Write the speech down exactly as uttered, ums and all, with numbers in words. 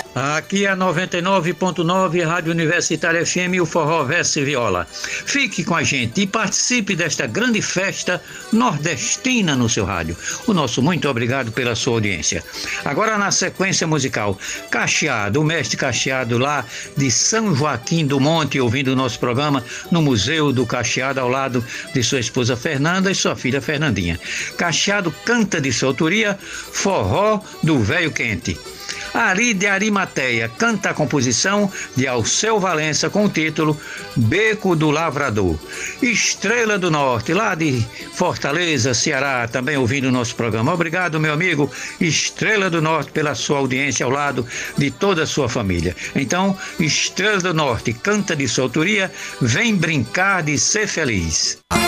Aqui é a noventa e nove ponto nove, Rádio Universitária F M, o Forró Verso e Viola. Fique com a gente e participe desta grande festa nordestina no seu rádio. O nosso muito obrigado pela sua audiência. Agora na sequência musical, Cacheado, o mestre Cacheado lá de São Joaquim do Monte, ouvindo o nosso programa no Museu do Cacheado, ao lado de sua esposa Fernanda e sua filha Fernandinha. Cacheado canta de sua autoria Forró do Velho Quente. Ari de Arimateia canta a composição de Alceu Valença com o título Beco do Lavrador. Estrela do Norte, lá de Fortaleza, Ceará, também ouvindo o nosso programa. Obrigado, meu amigo Estrela do Norte, pela sua audiência ao lado de toda a sua família. Então, Estrela do Norte canta de sua autoria Vem Brincar de Ser Feliz.